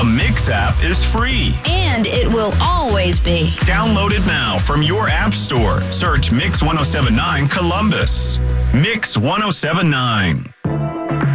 Mix app is free. And it will always be. Download it now from your app store. Search Mix 1079 Columbus. Mix 1079.